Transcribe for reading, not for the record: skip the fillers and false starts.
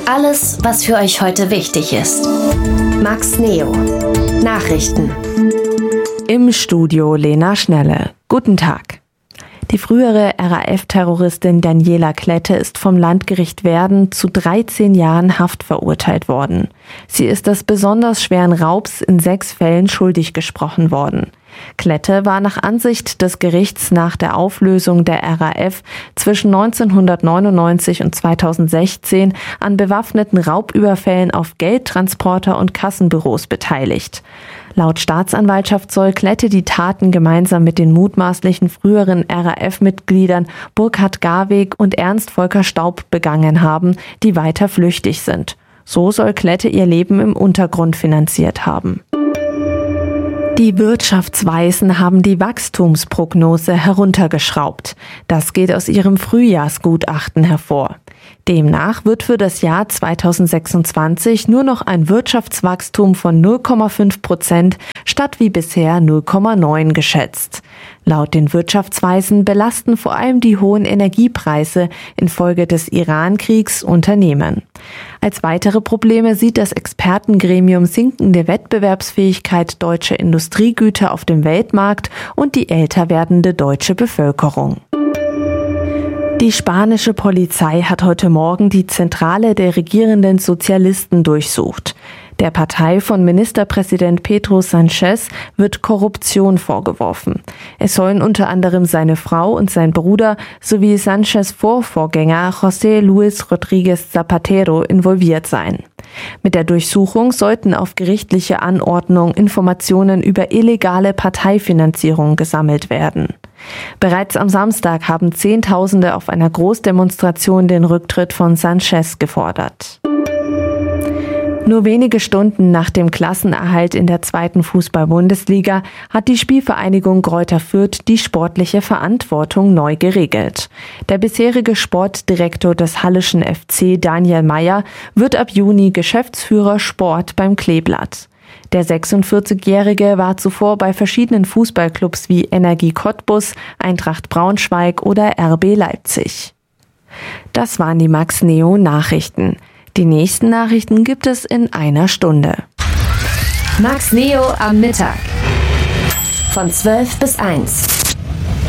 Alles, was für euch heute wichtig ist. Max Neo. Nachrichten. Im Studio Lena Schnelle. Guten Tag. Die frühere RAF-Terroristin Daniela Klette ist vom Landgericht Werden zu 13 Jahren Haft verurteilt worden. Sie ist des besonders schweren Raubs in 6 Fällen schuldig gesprochen worden. Klette war nach Ansicht des Gerichts nach der Auflösung der RAF zwischen 1999 und 2016 an bewaffneten Raubüberfällen auf Geldtransporter und Kassenbüros beteiligt. Laut Staatsanwaltschaft soll Klette die Taten gemeinsam mit den mutmaßlichen früheren RAF-Mitgliedern Burkhard Garweg und Ernst Volker Staub begangen haben, die weiter flüchtig sind. So soll Klette ihr Leben im Untergrund finanziert haben. Die Wirtschaftsweisen haben die Wachstumsprognose heruntergeschraubt. Das geht aus ihrem Frühjahrsgutachten hervor. Demnach wird für das Jahr 2026 nur noch ein Wirtschaftswachstum von 0,5% statt wie bisher 0,9 geschätzt. Laut den Wirtschaftsweisen belasten vor allem die hohen Energiepreise infolge des Iran-Kriegs Unternehmen. Als weitere Probleme sieht das Expertengremium sinkende Wettbewerbsfähigkeit deutscher Industriegüter auf dem Weltmarkt und die älter werdende deutsche Bevölkerung. Die spanische Polizei hat heute Morgen die Zentrale der regierenden Sozialisten durchsucht. Der Partei von Ministerpräsident Pedro Sánchez wird Korruption vorgeworfen. Es sollen unter anderem seine Frau und sein Bruder sowie Sánchez Vorvorgänger José Luis Rodríguez Zapatero involviert sein. Mit der Durchsuchung sollten auf gerichtliche Anordnung Informationen über illegale Parteifinanzierung gesammelt werden. Bereits am Samstag haben Zehntausende auf einer Großdemonstration den Rücktritt von Sánchez gefordert. Nur wenige Stunden nach dem Klassenerhalt in der 2. Fußball-Bundesliga hat die Spielvereinigung Greuther Fürth die sportliche Verantwortung neu geregelt. Der bisherige Sportdirektor des Halleschen FC, Daniel Meyer, wird ab Juni Geschäftsführer Sport beim Kleeblatt. Der 46-Jährige war zuvor bei verschiedenen Fußballclubs wie Energie Cottbus, Eintracht Braunschweig oder RB Leipzig. Das waren die Max Neo Nachrichten. Die nächsten Nachrichten gibt es in einer Stunde. Max Neo am Mittag. Von 12 bis 1.